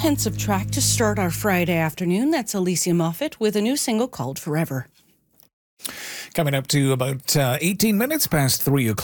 pensive track to start our Friday afternoon. That's Alicia Moffat with a new single called Forever. Coming up to about 18 minutes past 3 o'clock.